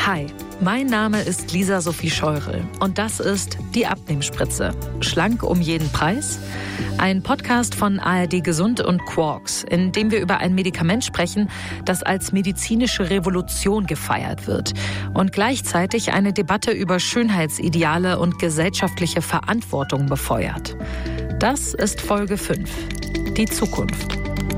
Hi, mein Name ist Lisa Sophie Scheurel und das ist die Abnehmspritze. Schlank um jeden Preis? Ein Podcast von ARD Gesund und Quarks, in dem wir über ein Medikament sprechen, das als medizinische Revolution gefeiert wird und gleichzeitig eine Debatte über Schönheitsideale und gesellschaftliche Verantwortung befeuert. Das ist Folge 5, die Zukunft.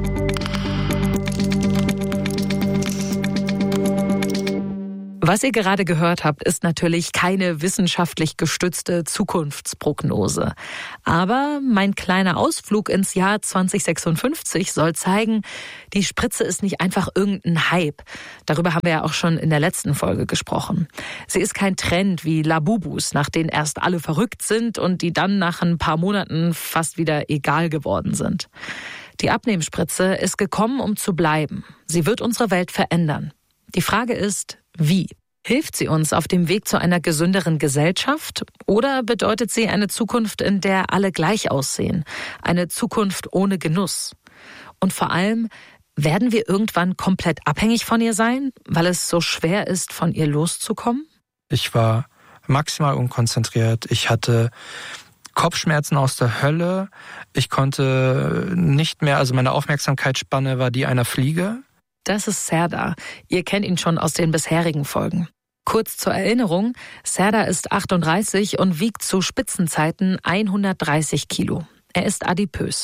Was ihr gerade gehört habt, ist natürlich keine wissenschaftlich gestützte Zukunftsprognose. Aber mein kleiner Ausflug ins Jahr 2056 soll zeigen, die Spritze ist nicht einfach irgendein Hype. Darüber haben wir ja auch schon in der letzten Folge gesprochen. Sie ist kein Trend wie Labubus, nach denen erst alle verrückt sind und die dann nach ein paar Monaten fast wieder egal geworden sind. Die Abnehmspritze ist gekommen, um zu bleiben. Sie wird unsere Welt verändern. Die Frage ist, wie? Hilft sie uns auf dem Weg zu einer gesünderen Gesellschaft oder bedeutet sie eine Zukunft, in der alle gleich aussehen? Eine Zukunft ohne Genuss? Und vor allem, werden wir irgendwann komplett abhängig von ihr sein, weil es so schwer ist, von ihr loszukommen? Ich war maximal unkonzentriert. Ich hatte Kopfschmerzen aus der Hölle. Ich konnte nicht mehr, also meine Aufmerksamkeitsspanne war die einer Fliege. Das ist Serdar. Ihr kennt ihn schon aus den bisherigen Folgen. Kurz zur Erinnerung, Serdar ist 38 und wiegt zu Spitzenzeiten 130 Kilo. Er ist adipös.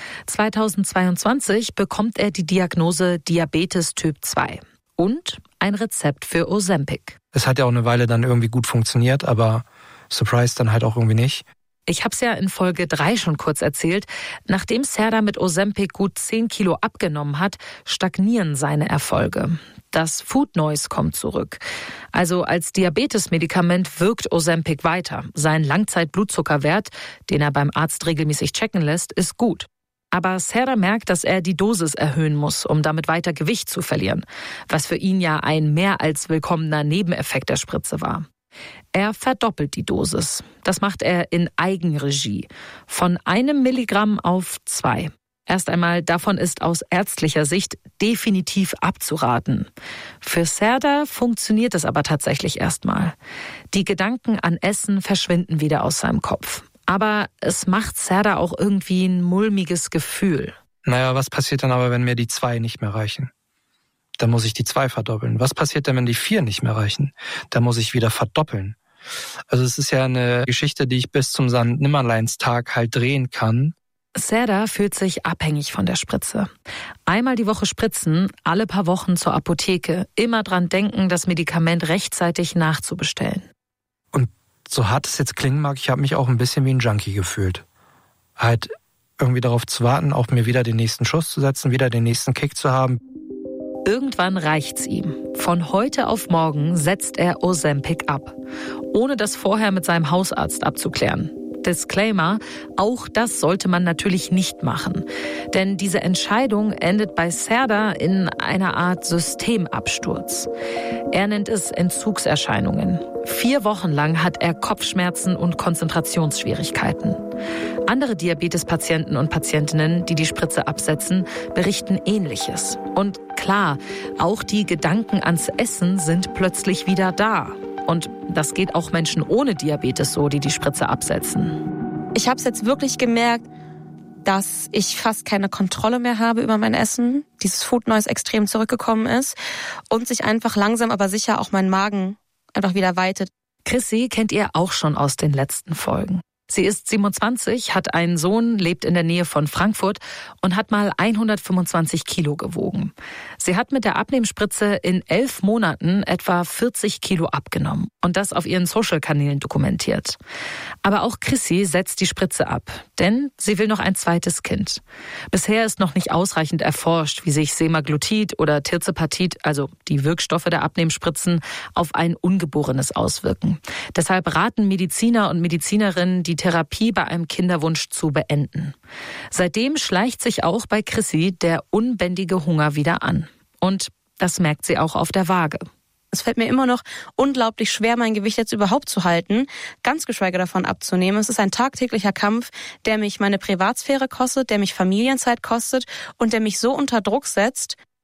2022 bekommt er die Diagnose Diabetes Typ 2 und ein Rezept für Ozempic. Es hat ja auch eine Weile dann irgendwie gut funktioniert, aber Surprise dann halt auch irgendwie nicht. Ich habe es ja in Folge 3 schon kurz erzählt. Nachdem Serdar mit Ozempic gut 10 Kilo abgenommen hat, stagnieren seine Erfolge. Das Food Noise kommt zurück. Also als Diabetesmedikament wirkt Ozempic weiter. Sein Langzeitblutzuckerwert, den er beim Arzt regelmäßig checken lässt, ist gut. Aber Serdar merkt, dass er die Dosis erhöhen muss, um damit weiter Gewicht zu verlieren. Was für ihn ja ein mehr als willkommener Nebeneffekt der Spritze war. Er verdoppelt die Dosis. Das macht er in Eigenregie. Von 1 Milligramm auf 2. Erst einmal, davon ist aus ärztlicher Sicht definitiv abzuraten. Für Serdar funktioniert es aber tatsächlich erstmal. Die Gedanken an Essen verschwinden wieder aus seinem Kopf. Aber es macht Serdar auch irgendwie ein mulmiges Gefühl. Naja, was passiert dann aber, wenn mir die 2 nicht mehr reichen? Dann muss ich die 2 verdoppeln. Was passiert denn, wenn die 4 nicht mehr reichen? Dann muss ich wieder verdoppeln. Also es ist ja eine Geschichte, die ich bis zum Sankt-Nimmerleins-Tag halt drehen kann. Serdar fühlt sich abhängig von der Spritze. Einmal die Woche spritzen, alle paar Wochen zur Apotheke. Immer dran denken, das Medikament rechtzeitig nachzubestellen. Und so hart es jetzt klingen mag, ich habe mich auch ein bisschen wie ein Junkie gefühlt. Halt irgendwie darauf zu warten, auch mir wieder den nächsten Schuss zu setzen, wieder den nächsten Kick zu haben. Irgendwann reicht's ihm. Von heute auf morgen setzt er Ozempic ab, ohne das vorher mit seinem Hausarzt abzuklären. Disclaimer, auch das sollte man natürlich nicht machen. Denn diese Entscheidung endet bei Serdar in einer Art Systemabsturz. Er nennt es Entzugserscheinungen. 4 Wochen lang hat er Kopfschmerzen und Konzentrationsschwierigkeiten. Andere Diabetespatienten und Patientinnen, die die Spritze absetzen, berichten Ähnliches. Und klar, auch die Gedanken ans Essen sind plötzlich wieder da. Und das geht auch Menschen ohne Diabetes so, die die Spritze absetzen. Ich habe es jetzt wirklich gemerkt, dass ich fast keine Kontrolle mehr habe über mein Essen. Dieses Food Noise extrem zurückgekommen ist und sich einfach langsam aber sicher auch mein Magen einfach wieder weitet. Chrissy kennt ihr auch schon aus den letzten Folgen. Sie ist 27, hat einen Sohn, lebt in der Nähe von Frankfurt und hat mal 125 Kilo gewogen. Sie hat mit der Abnehmspritze in 11 Monaten etwa 40 Kilo abgenommen und das auf ihren Social-Kanälen dokumentiert. Aber auch Chrissy setzt die Spritze ab, denn sie will noch ein zweites Kind. Bisher ist noch nicht ausreichend erforscht, wie sich Semaglutid oder Tirzepatit, also die Wirkstoffe der Abnehmspritzen, auf ein Ungeborenes auswirken. Deshalb raten Mediziner und Medizinerinnen, die Therapie bei einem Kinderwunsch zu beenden. Seitdem schleicht sich auch bei Chrissy der unbändige Hunger wieder an. Und das merkt sie auch auf der Waage. Es fällt mir immer noch unglaublich schwer, mein Gewicht jetzt überhaupt zu halten, ganz geschweige davon abzunehmen. Es ist ein tagtäglicher Kampf, der mich meine Privatsphäre kostet, der mich Familienzeit kostet und der mich so unter Druck setzt,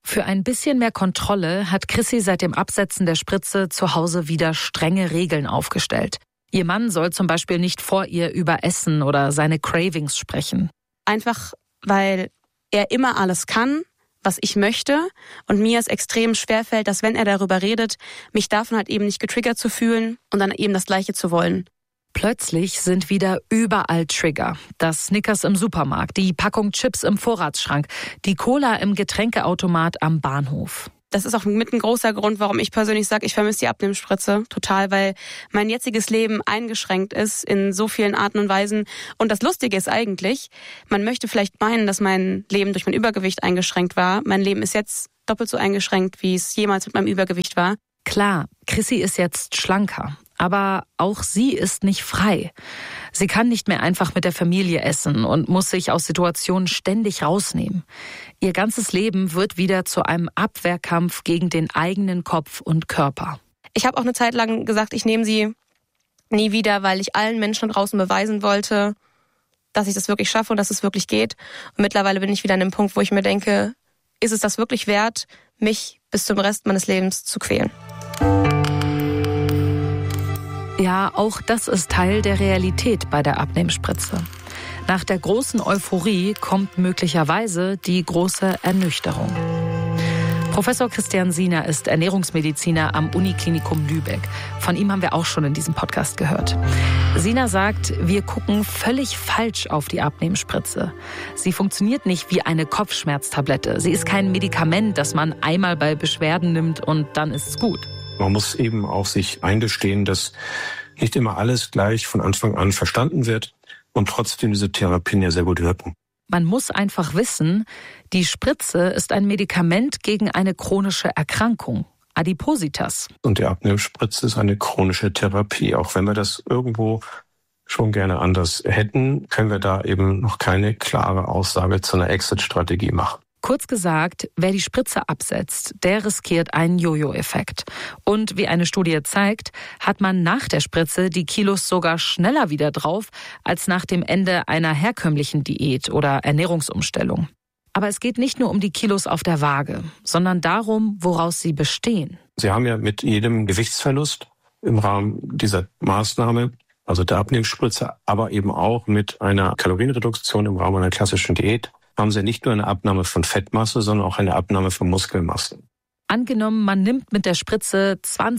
Für ein bisschen mehr Kontrolle hat Chrissy seit dem Absetzen der Spritze zu Hause wieder strenge Regeln aufgestellt. Ihr Mann soll zum Beispiel nicht vor ihr über Essen oder seine Cravings sprechen. Einfach, weil er immer alles kann, was ich möchte. Und mir es extrem schwerfällt, dass wenn er darüber redet, mich davon halt eben nicht getriggert zu fühlen und dann eben das Gleiche zu wollen. Plötzlich sind wieder überall Trigger. Das Snickers im Supermarkt, die Packung Chips im Vorratsschrank, die Cola im Getränkeautomat am Bahnhof. Das ist auch mit ein großer Grund, warum ich persönlich sage, ich vermisse die Abnehmspritze total, weil mein jetziges Leben eingeschränkt ist in so vielen Arten und Weisen. Und das Lustige ist eigentlich, man möchte vielleicht meinen, dass mein Leben durch mein Übergewicht eingeschränkt war. Mein Leben ist jetzt doppelt so eingeschränkt, wie es jemals mit meinem Übergewicht war. Klar, Chrissy ist jetzt schlanker, aber auch sie ist nicht frei. Sie kann nicht mehr einfach mit der Familie essen und muss sich aus Situationen ständig rausnehmen. Ihr ganzes Leben wird wieder zu einem Abwehrkampf gegen den eigenen Kopf und Körper. Ich habe auch eine Zeit lang gesagt, ich nehme sie nie wieder, weil ich allen Menschen draußen beweisen wollte, dass ich das wirklich schaffe und dass es wirklich geht. Und mittlerweile bin ich wieder an dem Punkt, wo ich mir denke, ist es das wirklich wert, mich bis zum Rest meines Lebens zu quälen? Ja, auch das ist Teil der Realität bei der Abnehmspritze. Nach der großen Euphorie kommt möglicherweise die große Ernüchterung. Professor Christian Siener ist Ernährungsmediziner am Uniklinikum Lübeck. Von ihm haben wir auch schon in diesem Podcast gehört. Siener sagt, wir gucken völlig falsch auf die Abnehmspritze. Sie funktioniert nicht wie eine Kopfschmerztablette. Sie ist kein Medikament, das man einmal bei Beschwerden nimmt und dann ist es gut. Man muss eben auch sich eingestehen, dass nicht immer alles gleich von Anfang an verstanden wird und trotzdem diese Therapien ja sehr gut wirken. Man muss einfach wissen, die Spritze ist ein Medikament gegen eine chronische Erkrankung, Adipositas. Und die Abnehmspritze ist eine chronische Therapie. Auch wenn wir das irgendwo schon gerne anders hätten, können wir da eben noch keine klare Aussage zu einer Exit-Strategie machen. Kurz gesagt, wer die Spritze absetzt, der riskiert einen Jojo-Effekt. Und wie eine Studie zeigt, hat man nach der Spritze die Kilos sogar schneller wieder drauf als nach dem Ende einer herkömmlichen Diät oder Ernährungsumstellung. Aber es geht nicht nur um die Kilos auf der Waage, sondern darum, woraus sie bestehen. Sie haben ja mit jedem Gewichtsverlust im Rahmen dieser Maßnahme, also der Abnehmspritze, aber eben auch mit einer Kalorienreduktion im Rahmen einer klassischen Diät, haben Sie nicht nur eine Abnahme von Fettmasse, sondern auch eine Abnahme von Muskelmasse. Angenommen, man nimmt mit der Spritze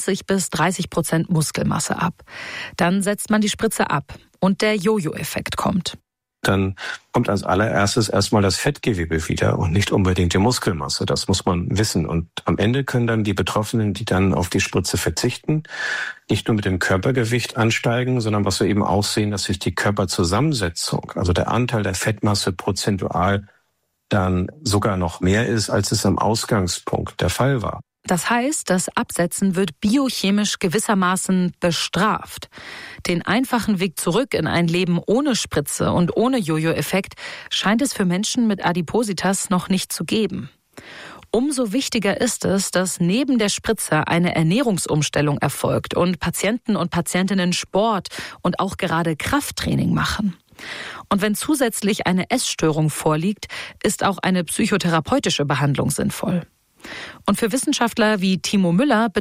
20-30% Muskelmasse ab. Dann setzt man die Spritze ab und der Jojo-Effekt kommt. Dann kommt als allererstes erstmal das Fettgewebe wieder und nicht unbedingt die Muskelmasse. Das muss man wissen. Und am Ende können dann die Betroffenen, die dann auf die Spritze verzichten, nicht nur mit dem Körpergewicht ansteigen, sondern was wir eben auch sehen, dass sich die Körperzusammensetzung, also der Anteil der Fettmasse prozentual dann sogar noch mehr ist, als es am Ausgangspunkt der Fall war. Das heißt, das Absetzen wird biochemisch gewissermaßen bestraft. Den einfachen Weg zurück in ein Leben ohne Spritze und ohne Jojo-Effekt scheint es für Menschen mit Adipositas noch nicht zu geben. Umso wichtiger ist es, dass neben der Spritze eine Ernährungsumstellung erfolgt und Patienten und Patientinnen Sport und auch gerade Krafttraining machen. Und wenn zusätzlich eine Essstörung vorliegt, ist auch eine psychotherapeutische Behandlung sinnvoll. Und für Wissenschaftler wie Timo Müller